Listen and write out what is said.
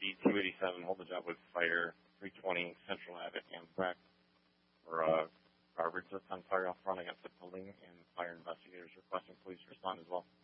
D-287, hold the job with fire 320 Central Ave at Amtrak for garbage that's on fire out front against the building, and fire investigators requesting police respond as well.